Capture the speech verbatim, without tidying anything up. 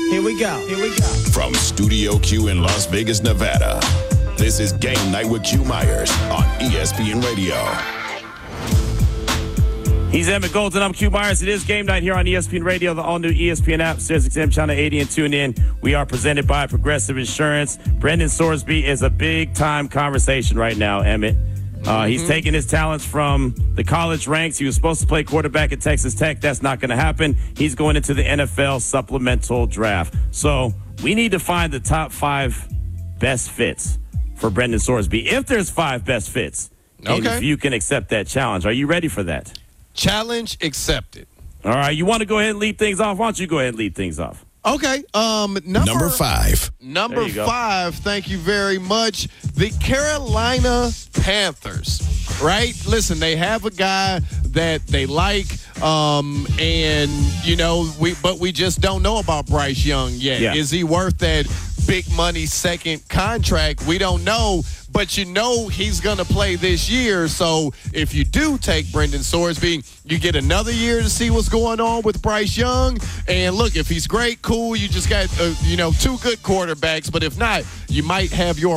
Here we go. Here we go. From Studio Q in Las Vegas, Nevada, this is Game Night with Q Myers on E S P N Radio. He's Emmett Golden. I'm Q Myers. It is Game Night here on E S P N Radio, the all-new E S P N app, Sirius X M Channel eighty, and tune in. We are presented by Progressive Insurance. Brendan Sorsby is a big-time conversation right now, Emmett. Uh, he's mm-hmm. taking his talents from the college ranks. He was supposed to play quarterback at Texas Tech. That's not going to happen. He's going into the N F L supplemental draft. So we need to find the top five best fits for Brendan Sorsby. If there's five best fits, and okay. if you can accept that challenge. Are you ready for that? Challenge accepted. All right. You want to go ahead and lead things off? Why don't you go ahead and lead things off? Okay. Um, number, number five. Number five, thank you very much. The Carolina Panthers, right? Listen, they have a guy that they like, um, and, you know, we but we just don't know about Bryce Young yet. Yeah. Is he worth that big money second contract? We don't know. But you know he's going to play this year, so if you do take Brendan Sorsby, you get another year to see what's going on with Bryce Young. And look, if he's great, cool. You just got, uh, you know, two good quarterbacks. But if not, you might have your